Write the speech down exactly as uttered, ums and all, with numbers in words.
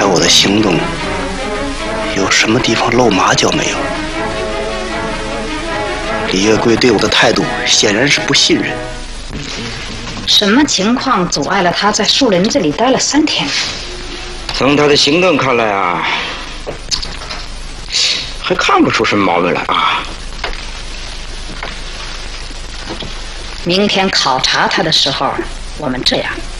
猜我的行动有什么地方露马脚没有？李月桂对我的态度显然是不信任。 什么情况阻碍了他在树林这里待了三天？ 从他的行动看来啊，还看不出什么毛病来啊。 明天考察他的时候，我们这样。